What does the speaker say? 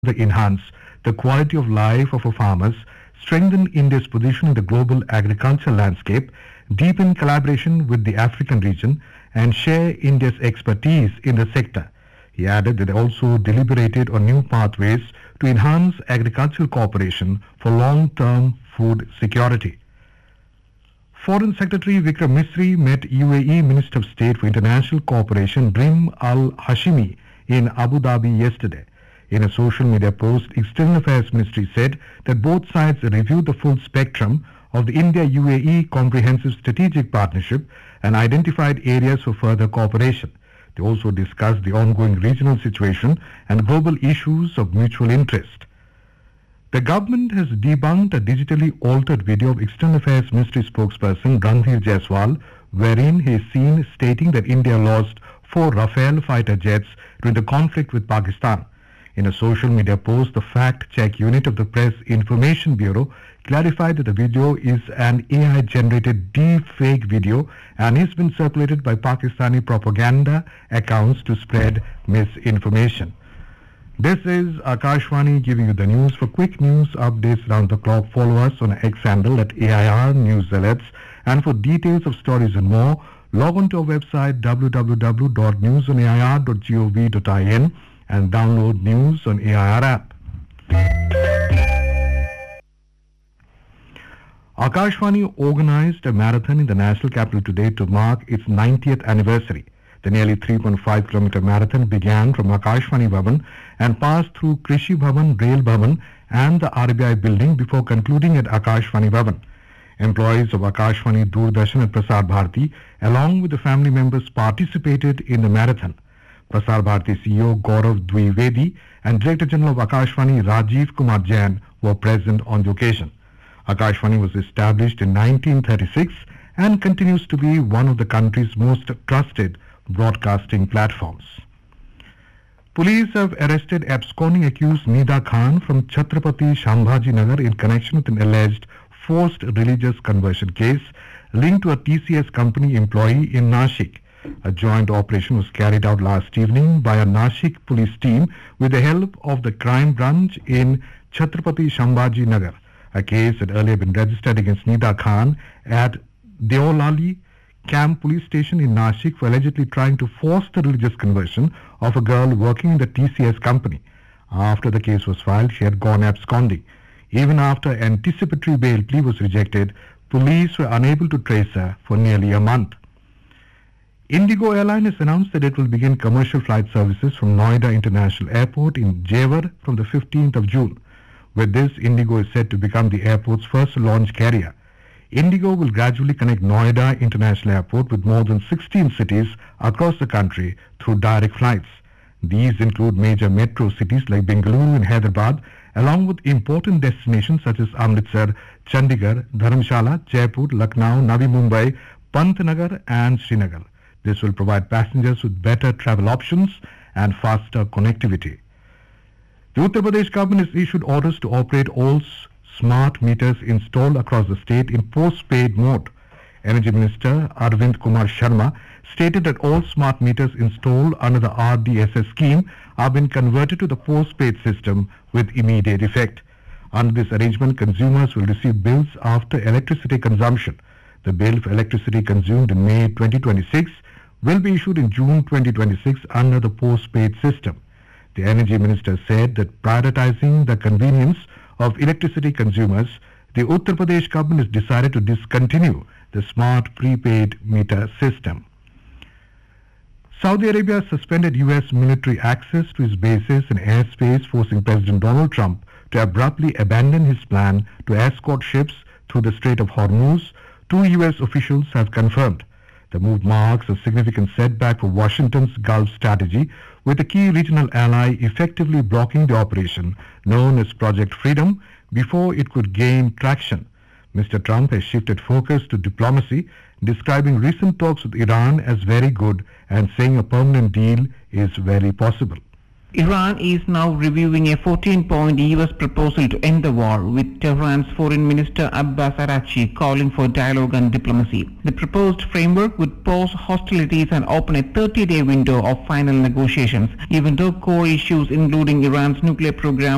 further enhance the quality of life of our farmers, strengthen India's position in the global agricultural landscape, deepen collaboration with the African region, and share India's expertise in the sector. He added that they also deliberated on new pathways to enhance agricultural cooperation for long-term food security. Foreign Secretary Vikram Misri met UAE Minister of State for International Cooperation Brim Al Hashimi in Abu Dhabi yesterday. In a social media post, External Affairs Ministry said that both sides reviewed the full spectrum of the India-UAE Comprehensive Strategic Partnership and identified areas for further cooperation. They also discussed the ongoing regional situation and global issues of mutual interest. The government has debunked a digitally altered video of External Affairs Ministry spokesperson Randhir Jaiswal, wherein he is seen stating that India lost 4 Rafale fighter jets during the conflict with Pakistan. In a social media post, the fact-check unit of the Press Information Bureau clarified that the video is an AI-generated deep-fake video and has been circulated by Pakistani propaganda accounts to spread misinformation. This is Akashvani giving you the news. For quick news updates round the clock, follow us on X handle at AIR News Alerts. And for details of stories and more, log on to our website www.newsonair.gov.in and download News on AIR app. Akashvani organized a marathon in the national capital today to mark its 90th anniversary. The nearly 3.5-kilometer marathon began from Akashvani Bhavan and passed through Krishi Bhavan, Rail Bhavan and the RBI building before concluding at Akashvani Bhavan. Employees of Akashvani, Doordarshan and Prasar Bharati, along with the family members, participated in the marathon. Prasar Bharati CEO Gaurav Dwivedi and Director General of Akashvani Rajiv Kumar Jain were present on the occasion. Akashvani was established in 1936 and continues to be one of the country's most trusted broadcasting platforms. Police have arrested absconding accused Nida Khan from Chhatrapati Sambhaji Nagar in connection with an alleged forced religious conversion case linked to a TCS company employee in Nashik. A joint operation was carried out last evening by a Nashik police team with the help of the crime branch in Chhatrapati Sambhaji Nagar. A case had earlier been registered against Nida Khan at Deolali Camp Police Station in Nashik for allegedly trying to force the religious conversion of a girl working in the TCS company. After the case was filed, she had gone absconding. Even after anticipatory bail plea was rejected, police were unable to trace her for nearly a month. Indigo Airline has announced that it will begin commercial flight services from Noida International Airport in Jewar from the 15th of June. With this, Indigo is set to become the airport's first launch carrier. Indigo will gradually connect Noida International Airport with more than 16 cities across the country through direct flights. These include major metro cities like Bengaluru and Hyderabad, along with important destinations such as Amritsar, Chandigarh, Dharamshala, Jaipur, Lucknow, Navi Mumbai, Pantnagar and Srinagar. This will provide passengers with better travel options and faster connectivity. The Uttar Pradesh government has issued orders to operate all smart meters installed across the state in post-paid mode. Energy Minister Arvind Kumar Sharma stated that all smart meters installed under the RDSS scheme have been converted to the post-paid system with immediate effect. Under this arrangement, consumers will receive bills after electricity consumption. The bill for electricity consumed in May 2026 will be issued in June 2026 under the post-paid system. The Energy Minister said that prioritizing the convenience of electricity consumers, the Uttar Pradesh government has decided to discontinue the smart prepaid meter system. Saudi Arabia suspended U.S. military access to its bases and airspace, forcing President Donald Trump to abruptly abandon his plan to escort ships through the Strait of Hormuz, 2 U.S. officials have confirmed. The move marks a significant setback for Washington's Gulf strategy, with a key regional ally effectively blocking the operation known as Project Freedom before it could gain traction. Mr. Trump has shifted focus to diplomacy, describing recent talks with Iran as very good and saying a permanent deal is very possible. Iran is now reviewing a 14-point US proposal to end the war, with Tehran's Foreign Minister Abbas Araghchi calling for dialogue and diplomacy. The proposed framework would pause hostilities and open a 30-day window of final negotiations, even though core issues including Iran's nuclear program